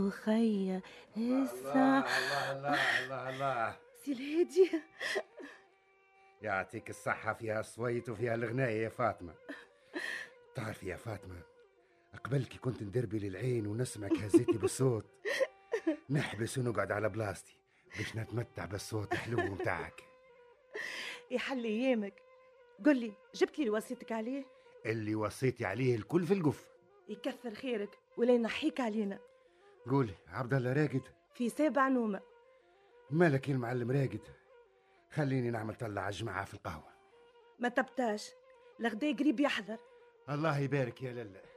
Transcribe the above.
خيا الله هسه. الله الله الله الله. سي الهادي. يعطيك الصحة، فيها الصويت وفيها الغناية يا فاطمة. تعرفي يا فاطمة، قبل كي كنت ندربي للعين ونسمعك هزيتي بالصوت، نحبس ونقعد على بلاصتي باش نتمتع بالصوت الحلو متاعك. يحل ايامك. قل لي، جبت لي وصيتك عليه؟ اللي وصيتي عليه الكل في القف. يكثر خيرك ولا ينحيك علينا. قولي، عبد الله راقد؟ في 7 نومة. مالك يا المعلم راقد؟ خليني نعمل طلع جماعة في القهوة. ما تبتاش، الغدا قريب يحضر. الله يبارك يا لله.